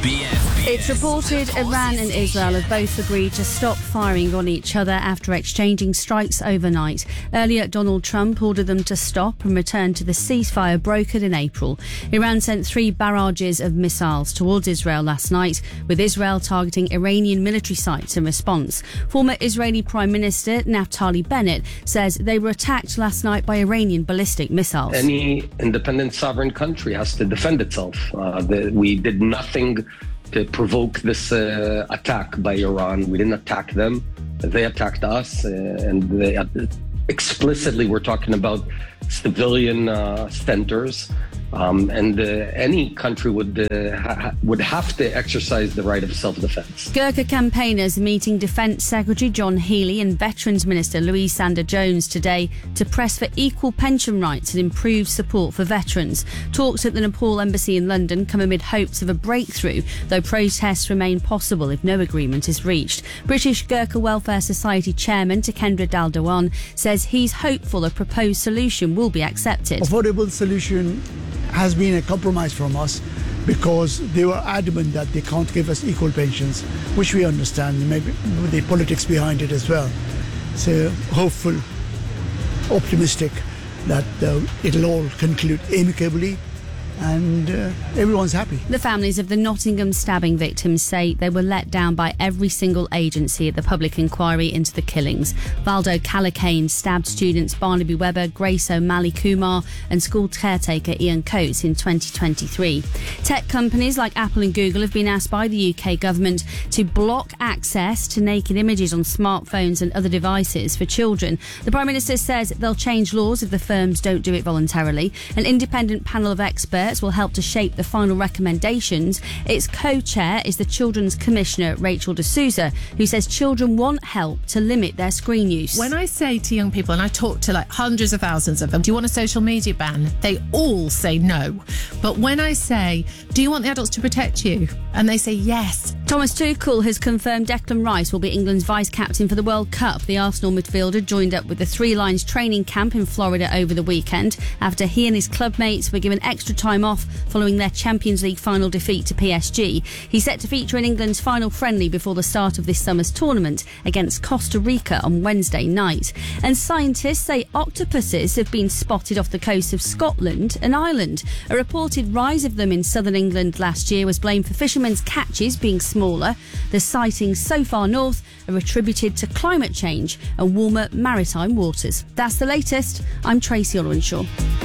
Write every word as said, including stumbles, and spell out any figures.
B F B S. It's reported Iran and Israel have both agreed to stop firing on each other after exchanging strikes overnight. Earlier, Donald Trump ordered them to stop and return to the ceasefire brokered in April. Iran sent three barrages of missiles towards Israel last night, with Israel targeting Iranian military sites in response. Former Israeli Prime Minister Naftali Bennett says they were attacked last night by Iranian ballistic missiles. Any independent sovereign country has to defend itself. Uh, the, we did nothing to provoke this uh, attack by Iran. We didn't attack them. They attacked us, uh, and they uh, explicitly were talking about civilian uh, centers. Um, and uh, any country would uh, ha- would have to exercise the right of self-defense. Gurkha campaigners meeting Defence Secretary John Healey and Veterans Minister Louise Sanders-Jones today to press for equal pension rights and improved support for veterans. Talks at the Nepal Embassy in London come amid hopes of a breakthrough, though protests remain possible if no agreement is reached. British Gurkha Welfare Society Chairman Tikendra Dal Dewan says he's hopeful a proposed solution will be accepted. Affordable solution has been a compromise from us because they were adamant that they can't give us equal pensions, which we understand, maybe the politics behind it as well. So hopeful, optimistic that uh, it'll all conclude amicably and uh, everyone's happy. The families of the Nottingham stabbing victims say they were let down by every single agency at the public inquiry into the killings. Valdo Calacane stabbed students Barnaby Webber, Grace O'Malley Kumar and school caretaker Ian Coates in twenty twenty-three. Tech companies like Apple and Google have been asked by the U K government to block access to naked images on smartphones and other devices for children. The Prime Minister says they'll change laws if the firms don't do it voluntarily. An independent panel of experts will help to shape the final recommendations. Its co-chair is the Children's Commissioner, Rachel de Souza, who says children want help to limit their screen use. When I say to young people, and I talk to like hundreds of thousands of them, do you want a social media ban? They all say no. But when I say, do you want the adults to protect you? And they say yes. Thomas Tuchel has confirmed Declan Rice will be England's vice-captain for the World Cup. The Arsenal midfielder joined up with the Three Lions training camp in Florida over the weekend after he and his club mates were given extra time off following their Champions League final defeat to P S G. He's set to feature in England's final friendly before the start of this summer's tournament against Costa Rica on Wednesday night. And scientists say octopuses have been spotted off the coast of Scotland and Ireland. A reported rise of them in southern England last year was blamed for fishermen's catches being smaller. The sightings so far north are attributed to climate change and warmer maritime waters. That's the latest. I'm Tracy Olwenshaw.